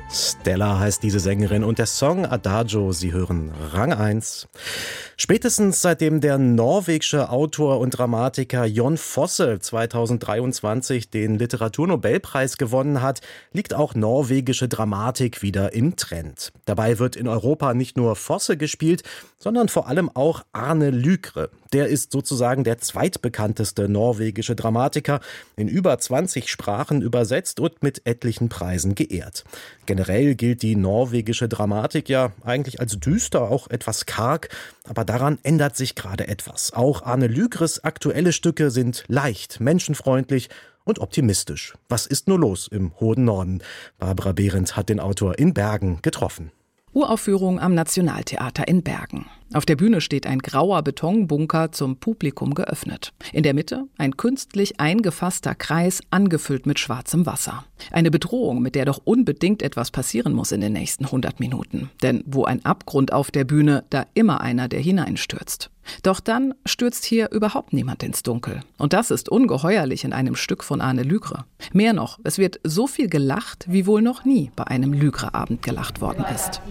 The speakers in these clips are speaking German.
Stella heißt diese Sängerin und der Song Adagio, Sie hören Rang 1. Spätestens seitdem der norwegische Autor und Dramatiker Jon Fosse 2023 den Literaturnobelpreis gewonnen hat, liegt auch norwegische Dramatik wieder im Trend. Dabei wird in Europa nicht nur Fosse gespielt, sondern vor allem auch Arne Lygre. Der ist sozusagen der zweitbekannteste norwegische Dramatiker, in über 20 Sprachen übersetzt und mit etlichen Preisen geehrt. Generell gilt die norwegische Dramatik ja eigentlich als düster, auch etwas karg, aber daran ändert sich gerade etwas. Auch Arne Lygres aktuelle Stücke sind leicht, menschenfreundlich und optimistisch. Was ist nur los im hohen Norden? Barbara Behrendt hat den Autor in Bergen getroffen. Uraufführung am Nationaltheater in Bergen. Auf der Bühne steht ein grauer Betonbunker zum Publikum geöffnet. In der Mitte ein künstlich eingefasster Kreis, angefüllt mit schwarzem Wasser. Eine Bedrohung, mit der doch unbedingt etwas passieren muss in den nächsten 100 Minuten. Denn wo ein Abgrund auf der Bühne, da immer einer, der hineinstürzt. Doch dann stürzt hier überhaupt niemand ins Dunkel. Und das ist ungeheuerlich in einem Stück von Arne Lygre. Mehr noch, es wird so viel gelacht, wie wohl noch nie bei einem Lygre-Abend gelacht worden ist.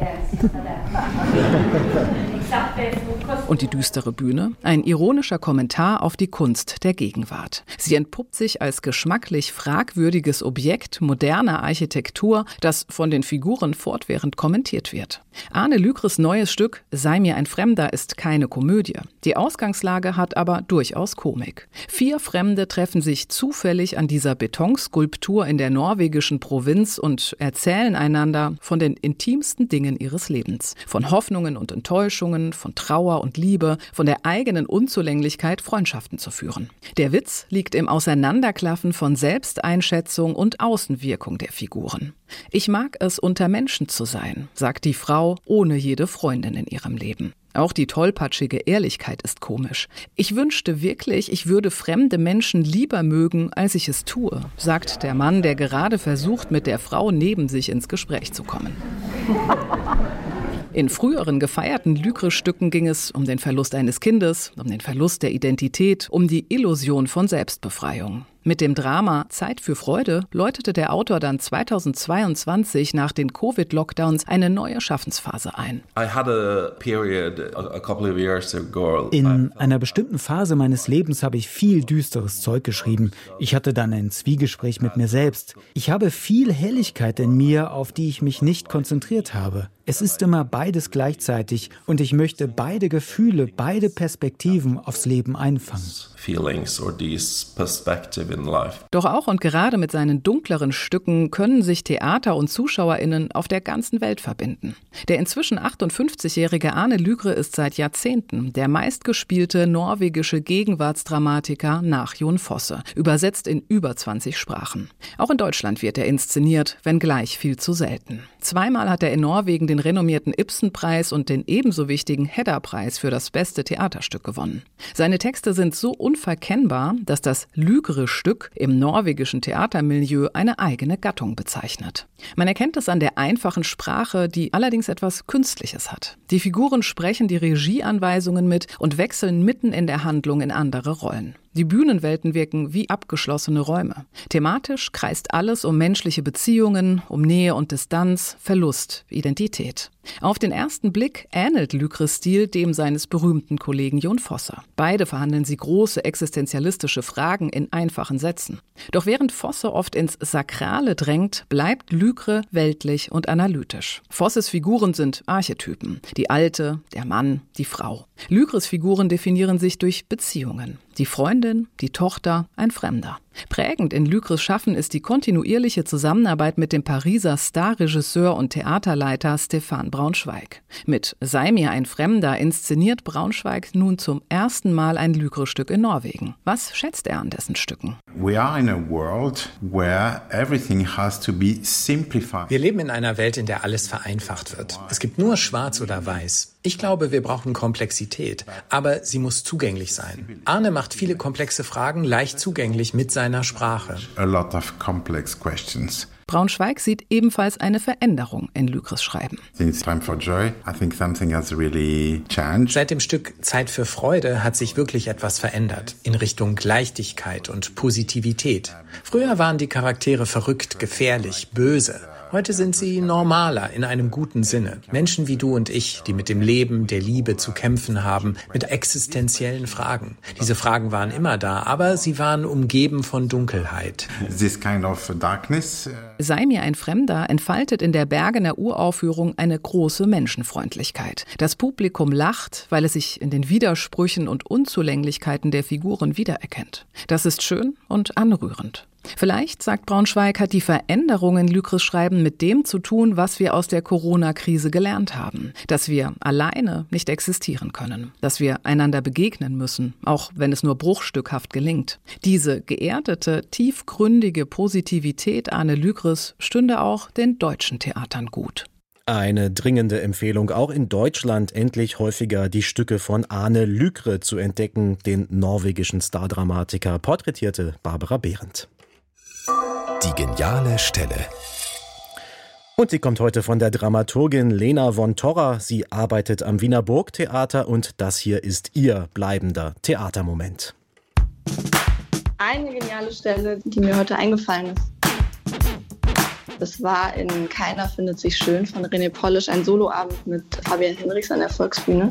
Und die düstere Bühne? Ein ironischer Kommentar auf die Kunst der Gegenwart. Sie entpuppt sich als geschmacklich fragwürdiges Objekt moderner Architektur, das von den Figuren fortwährend kommentiert wird. Arne Lygres neues Stück Sei mir ein Fremder ist keine Komödie. Die Ausgangslage hat aber durchaus Komik. 4 Fremde treffen sich zufällig an dieser Betonskulptur in der norwegischen Provinz und erzählen einander von den intimsten Dingen ihres Lebens. Von Hoffnungen und Enttäuschungen, von Trauer und Liebe, von der eigenen Unzulänglichkeit, Freundschaften zu führen. Der Witz liegt im Auseinanderklaffen von Selbsteinschätzung und Außenwirkung der Figuren. Ich mag es, unter Menschen zu sein, sagt die Frau ohne jede Freundin in ihrem Leben. Auch die tollpatschige Ehrlichkeit ist komisch. Ich wünschte wirklich, ich würde fremde Menschen lieber mögen, als ich es tue, sagt der Mann, der gerade versucht, mit der Frau neben sich ins Gespräch zu kommen. In früheren gefeierten Lygre-Stücken ging es um den Verlust eines Kindes, um den Verlust der Identität, um die Illusion von Selbstbefreiung. Mit dem Drama Zeit für Freude läutete der Autor dann 2022 nach den Covid-Lockdowns eine neue Schaffensphase ein. In einer bestimmten Phase meines Lebens habe ich viel düsteres Zeug geschrieben. Ich hatte dann ein Zwiegespräch mit mir selbst. Ich habe viel Helligkeit in mir, auf die ich mich nicht konzentriert habe. Es ist immer beides gleichzeitig und ich möchte beide Gefühle, beide Perspektiven aufs Leben einfangen. Doch auch und gerade mit seinen dunkleren Stücken können sich Theater und ZuschauerInnen auf der ganzen Welt verbinden. Der inzwischen 58-jährige Arne Lygre ist seit Jahrzehnten der meistgespielte norwegische Gegenwartsdramatiker nach Jon Fosse, übersetzt in über 20 Sprachen. Auch in Deutschland wird er inszeniert, wenngleich viel zu selten. Zweimal hat er in Norwegen den renommierten Ibsen-Preis und den ebenso wichtigen Hedda-Preis für das beste Theaterstück gewonnen. Seine Texte sind so unverkennbar, dass das Lygre-Stück im norwegischen Theatermilieu eine eigene Gattung bezeichnet. Man erkennt es an der einfachen Sprache, die allerdings etwas Künstliches hat. Die Figuren sprechen die Regieanweisungen mit und wechseln mitten in der Handlung in andere Rollen. Die Bühnenwelten wirken wie abgeschlossene Räume. Thematisch kreist alles um menschliche Beziehungen, um Nähe und Distanz, Verlust, Identität. Auf den ersten Blick ähnelt Lygres Stil dem seines berühmten Kollegen Jon Fosse. Beide verhandeln sie große existenzialistische Fragen in einfachen Sätzen. Doch während Fosse oft ins Sakrale drängt, bleibt Lygre weltlich und analytisch. Fosses Figuren sind Archetypen. Die Alte, der Mann, die Frau. Lygres Figuren definieren sich durch Beziehungen. Die Freundin, die Tochter, ein Fremder. Prägend in Lygres Schaffen ist die kontinuierliche Zusammenarbeit mit dem Pariser Starregisseur und Theaterleiter Stéphane Braunschweig. Mit Sei mir ein Fremder inszeniert Braunschweig nun zum ersten Mal ein Lygre-Stück in Norwegen. Was schätzt er an dessen Stücken? Wir leben in einer Welt, in der alles vereinfacht wird. Es gibt nur schwarz oder weiß. Ich glaube, wir brauchen Komplexität, aber sie muss zugänglich sein. Arne macht viele komplexe Fragen leicht zugänglich mit seiner Sprache. A lot of complex questions. Braunschweig sieht ebenfalls eine Veränderung in Lygres Schreiben. Seit dem Stück Zeit für Freude hat sich wirklich etwas verändert in Richtung Leichtigkeit und Positivität. Früher waren die Charaktere verrückt, gefährlich, böse. Heute sind sie normaler in einem guten Sinne. Menschen wie du und ich, die mit dem Leben, der Liebe zu kämpfen haben, mit existenziellen Fragen. Diese Fragen waren immer da, aber sie waren umgeben von Dunkelheit. This kind of darkness. Sei mir ein Fremder entfaltet in der Bergener Uraufführung eine große Menschenfreundlichkeit. Das Publikum lacht, weil es sich in den Widersprüchen und Unzulänglichkeiten der Figuren wiedererkennt. Das ist schön und anrührend. Vielleicht, sagt Braunschweig, hat die Veränderung in Lykres Schreiben mit dem zu tun, was wir aus der Corona-Krise gelernt haben. Dass wir alleine nicht existieren können. Dass wir einander begegnen müssen, auch wenn es nur bruchstückhaft gelingt. Diese geerdete, tiefgründige Positivität Arne Lykres stünde auch den deutschen Theatern gut. Eine dringende Empfehlung, auch in Deutschland endlich häufiger die Stücke von Arne Lykre zu entdecken, den norwegischen Stardramatiker, porträtierte Barbara Behrendt. Die geniale Stelle. Und sie kommt heute von der Dramaturgin Lena von Torra. Sie arbeitet am Wiener Burgtheater und das hier ist ihr bleibender Theatermoment. Eine geniale Stelle, die mir heute eingefallen ist. Das war in Keiner findet sich schön von René Polish, ein Soloabend mit Fabian Hinrichs an der Volksbühne.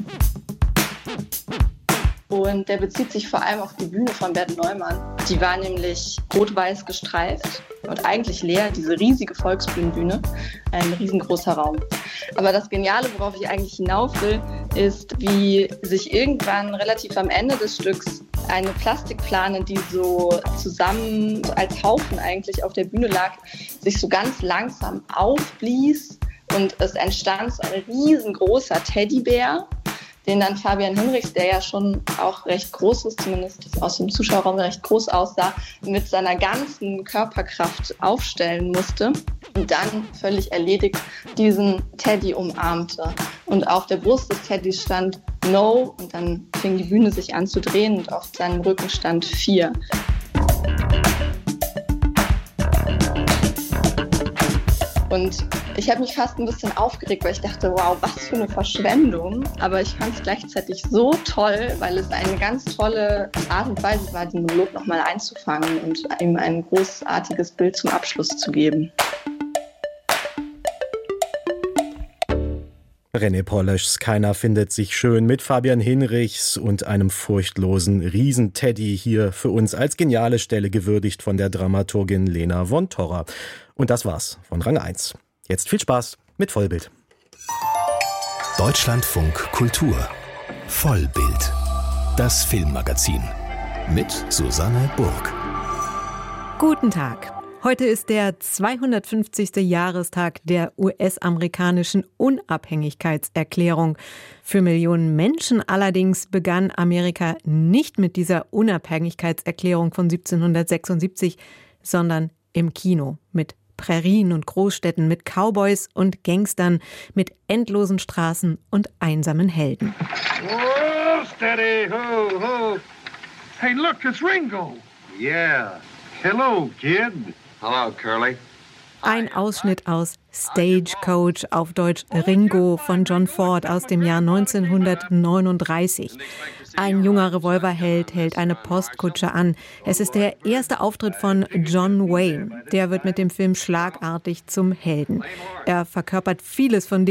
Und der bezieht sich vor allem auf die Bühne von Bert Neumann. Die war nämlich rot-weiß gestreift und eigentlich leer, diese riesige Volksbühnenbühne, ein riesengroßer Raum. Aber das Geniale, worauf ich eigentlich hinauf will, ist, wie sich irgendwann relativ am Ende des Stücks eine Plastikplane, die so zusammen als Haufen eigentlich auf der Bühne lag, sich so ganz langsam aufblies und es entstand so ein riesengroßer Teddybär, den dann Fabian Hinrichs, der ja schon auch recht groß ist, zumindest aus dem Zuschauerraum recht groß aussah, mit seiner ganzen Körperkraft aufstellen musste und dann völlig erledigt diesen Teddy umarmte. Und auf der Brust des Teddys stand No und dann fing die Bühne sich an zu drehen und auf seinem Rücken stand 4. Und ich habe mich fast ein bisschen aufgeregt, weil ich dachte, wow, was für eine Verschwendung. Aber ich fand es gleichzeitig so toll, weil es eine ganz tolle Art und Weise war, den Monolog nochmal einzufangen und ihm ein großartiges Bild zum Abschluss zu geben. René Polischs Keiner findet sich schön mit Fabian Hinrichs und einem furchtlosen Riesenteddy hier für uns als geniale Stelle gewürdigt von der Dramaturgin Lena von Torra. Und das war's von Rang 1. Jetzt viel Spaß mit Vollbild. Deutschlandfunk Kultur. Vollbild. Das Filmmagazin. Mit Susanne Burg. Guten Tag. Heute ist der 250. Jahrestag der US-amerikanischen Unabhängigkeitserklärung. Für Millionen Menschen allerdings begann Amerika nicht mit dieser Unabhängigkeitserklärung von 1776, sondern im Kino mit Prärien und Großstädten, mit Cowboys und Gangstern, mit endlosen Straßen und einsamen Helden. Whoa, steady, ho, ho. Hey, look, it's Ringo. Yeah. Hello, kid. Hello, Curly. Ein Ausschnitt aus Stagecoach, auf Deutsch Ringo, von John Ford aus dem Jahr 1939. Ein junger Revolverheld hält eine Postkutsche an. Es ist der erste Auftritt von John Wayne. Der wird mit dem Film schlagartig zum Helden. Er verkörpert vieles von dem,